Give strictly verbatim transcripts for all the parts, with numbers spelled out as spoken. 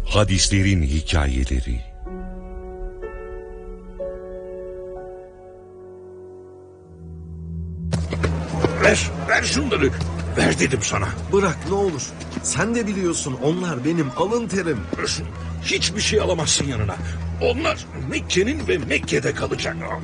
Hadislerin hikayeleri. Ver, ver şunları. Ver dedim sana. Bırak ne olur. Sen de biliyorsun onlar benim alın terim. Hiçbir şey alamazsın yanına. Onlar Mekke'nin ve Mekke'de kalacak abi.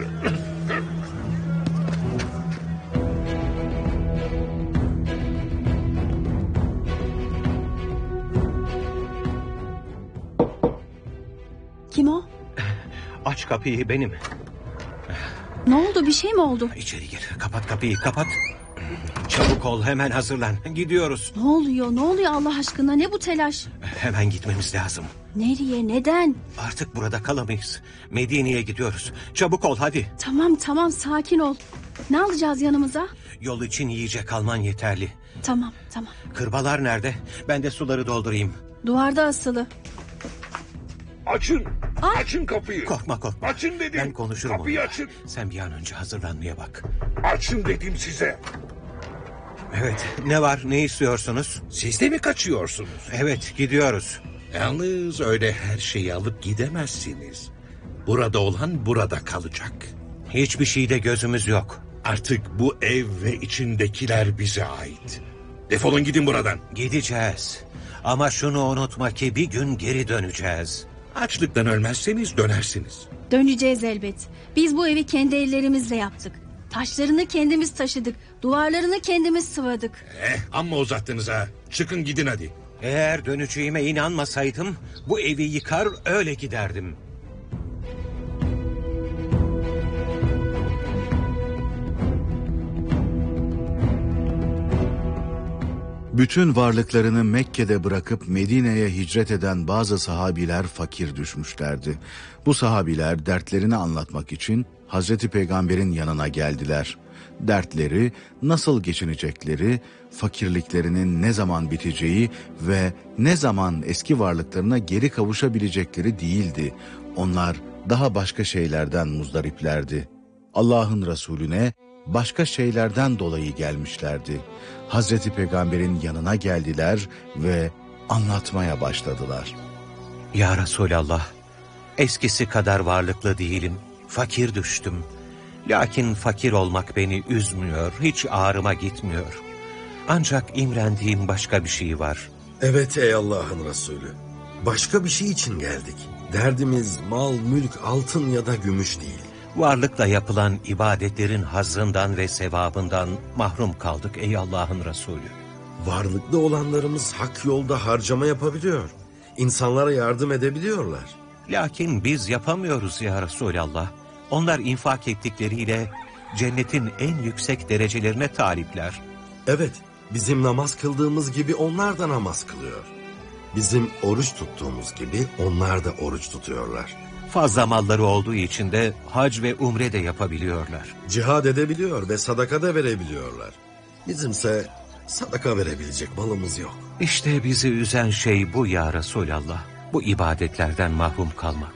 Kim o? Aç kapıyı, benim. Ne oldu, bir şey mi oldu? İçeri gir, kapat kapıyı, kapat. Çabuk ol, hemen hazırlan. Gidiyoruz. Ne oluyor, ne oluyor Allah aşkına, ne bu telaş? Hemen gitmemiz lazım. Nereye, neden? Artık burada kalamayız. Medine'ye gidiyoruz. Çabuk ol hadi. Tamam tamam, sakin ol. Ne alacağız yanımıza? Yol için yiyecek alman yeterli. Tamam tamam. Kırbalar nerede? Ben de suları doldurayım. Duvarda asılı. Açın. Ay. Açın kapıyı. Korkma korkma. Açın dedim. Ben konuşurum Kapıyı onunla. açın. Sen bir an önce hazırlanmaya bak. Açın dedim size. Evet, ne var, ne istiyorsunuz? Siz de mi kaçıyorsunuz? Evet, gidiyoruz. Yalnız öyle her şeyi alıp gidemezsiniz. Burada olan burada kalacak. Hiçbir şeyde gözümüz yok. Artık bu ev ve içindekiler bize ait. Defolun gidin buradan. Gideceğiz. Ama şunu unutma ki bir gün geri döneceğiz. Açlıktan ölmezseniz dönersiniz. Döneceğiz elbet. Biz bu evi kendi ellerimizle yaptık. Taşlarını kendimiz taşıdık. Duvarlarını kendimiz sıvadık. Eh, amma uzattınız ha. Çıkın gidin hadi. Eğer döneceğime inanmasaydım bu evi yıkar öyle giderdim. Bütün varlıklarını Mekke'de bırakıp Medine'ye hicret eden bazı sahabiler fakir düşmüşlerdi. Bu sahabiler dertlerini anlatmak için Hazreti Peygamber'in yanına geldiler. Dertleri, nasıl geçinecekleri, fakirliklerinin ne zaman biteceği ve ne zaman eski varlıklarına geri kavuşabilecekleri değildi. Onlar daha başka şeylerden muzdariplerdi. Allah'ın Resulüne başka şeylerden dolayı gelmişlerdi. Hazreti Peygamber'in yanına geldiler ve anlatmaya başladılar. Ya Resulallah, eskisi kadar varlıklı değilim, fakir düştüm. Lakin fakir olmak beni üzmüyor, hiç ağrıma gitmiyor. Ancak imrendiğim başka bir şey var. Evet ey Allah'ın Resulü. Başka bir şey için geldik. Derdimiz mal, mülk, altın ya da gümüş değil. Varlıkla yapılan ibadetlerin hazzından ve sevabından mahrum kaldık ey Allah'ın Resulü. Varlıklı olanlarımız hak yolda harcama yapabiliyor. İnsanlara yardım edebiliyorlar. Lakin biz yapamıyoruz ya Resulallah. Onlar infak ettikleriyle cennetin en yüksek derecelerine talipler. Evet, bizim namaz kıldığımız gibi onlar da namaz kılıyor. Bizim oruç tuttuğumuz gibi onlar da oruç tutuyorlar. Fazla malları olduğu için de hac ve umre de yapabiliyorlar. Cihad edebiliyor ve sadaka da verebiliyorlar. Bizimse sadaka verebilecek malımız yok. İşte bizi üzen şey bu ya Resulallah. Bu ibadetlerden mahrum kalmak.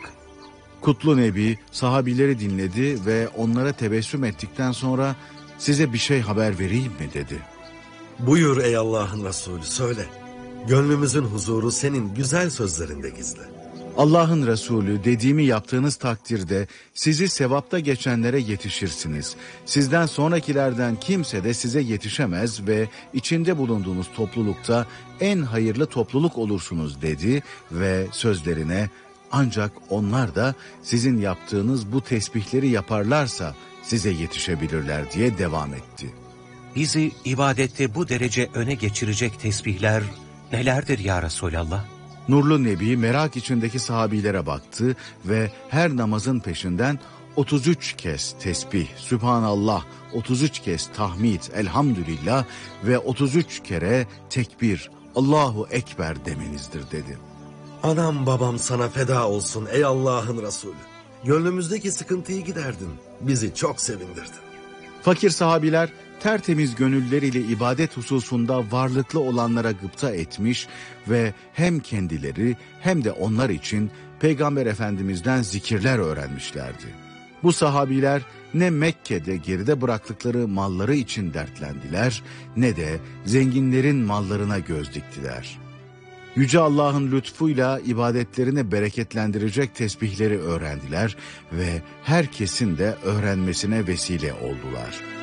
Kutlu Nebi sahabileri dinledi ve onlara tebessüm ettikten sonra size bir şey haber vereyim mi dedi. Buyur ey Allah'ın Resulü, söyle. Gönlümüzün huzuru senin güzel sözlerinde gizli. Allah'ın Resulü dediğimi yaptığınız takdirde sizi sevapta geçenlere yetişirsiniz. Sizden sonrakilerden kimse de size yetişemez ve içinde bulunduğunuz toplulukta en hayırlı topluluk olursunuz dedi ve sözlerine ancak onlar da sizin yaptığınız bu tesbihleri yaparlarsa size yetişebilirler diye devam etti. Bizi ibadette bu derece öne geçirecek tesbihler nelerdir ya Resulallah? Nurlu Nebi merak içindeki sahabilere baktı ve her namazın peşinden otuz üç kez tesbih, Sübhanallah, otuz üç kez tahmid, Elhamdülillah ve otuz üç kere tekbir, Allahu Ekber demenizdir dedi. Anam babam sana feda olsun ey Allah'ın Resulü. Gönlümüzdeki sıkıntıyı giderdin, bizi çok sevindirdin. Fakir sahabiler tertemiz gönülleriyle ibadet hususunda varlıklı olanlara gıpta etmiş ve hem kendileri hem de onlar için Peygamber Efendimiz'den zikirler öğrenmişlerdi. Bu sahabiler ne Mekke'de geride bıraktıkları malları için dertlendiler ne de zenginlerin mallarına göz diktiler. Yüce Allah'ın lütfuyla ibadetlerini bereketlendirecek tesbihleri öğrendiler ve herkesin de öğrenmesine vesile oldular.